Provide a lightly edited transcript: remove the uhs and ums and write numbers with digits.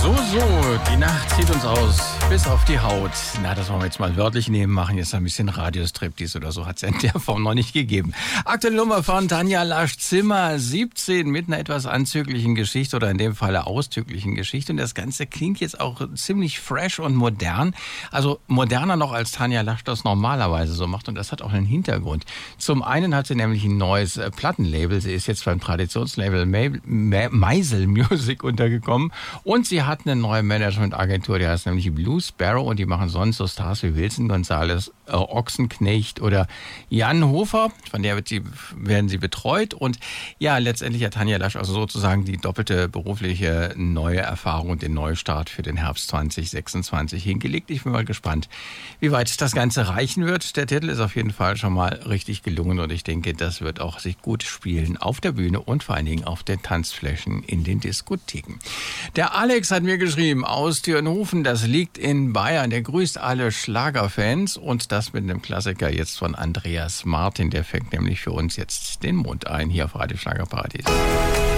Die Nacht zieht uns aus, bis auf die Haut. Na, das wollen wir jetzt mal wörtlich nehmen, machen jetzt ein bisschen Radiostriptease oder so, hat es in der Form noch nicht gegeben. Aktuelle Nummer von Tanja Lasch, Zimmer 17, mit einer etwas anzüglichen Geschichte oder in dem Falle auszüglichen Geschichte. Und das Ganze klingt jetzt auch ziemlich fresh und modern. Also moderner noch, als Tanja Lasch das normalerweise so macht. Und das hat auch einen Hintergrund. Zum einen hat sie nämlich ein neues Plattenlabel. Sie ist jetzt beim Traditionslabel Meisel Music untergekommen. Und sie hat eine neue Managementagentur, die heißt nämlich Blue Sparrow, und die machen sonst so Stars wie Wilson Gonzalez, Ochsenknecht oder Jan Hofer, von der werden sie betreut. Und ja, letztendlich hat Tanja Lasch also sozusagen die doppelte berufliche neue Erfahrung und den Neustart für den Herbst 2026 hingelegt. Ich bin mal gespannt, wie weit das Ganze reichen wird. Der Titel ist auf jeden Fall schon mal richtig gelungen und ich denke, das wird auch sich gut spielen auf der Bühne und vor allen Dingen auf den Tanzflächen in den Diskotheken. Der Alex hat mir geschrieben aus Dürnhofen, das liegt in Bayern. Der grüßt alle Schlagerfans und das mit einem Klassiker jetzt von Andreas Martin. Der fängt nämlich für uns jetzt den Mond ein hier auf Radio Schlagerparadies.